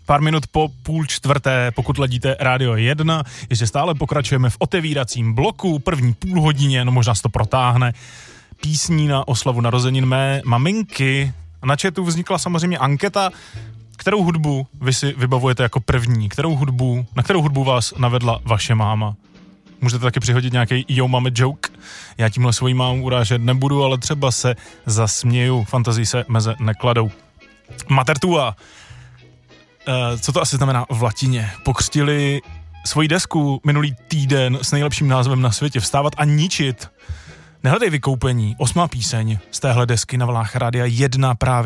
Pár minut po 3:30, pokud ladíte Rádio 1, ještě stále pokračujeme v otevíracím bloku, první půlhodině, no možná se to protáhne, písní na oslavu narozenin mé maminky. Na chatu vznikla samozřejmě anketa, kterou hudbu vy si vybavujete jako první, na kterou hudbu vás navedla vaše máma. Můžete taky přihodit nějaký yo mama joke. Já tímhle svojí mámu urážet nebudu, ale třeba se zasměju. Fantazii se meze nekladou. Mater tua. Co to asi znamená v latině? Pokřtili svoji desku minulý týden s nejlepším názvem na světě Vstávat a ničit. Nehledej vykoupení. 8. píseň z téhle desky na vlnách Rádia 1 právě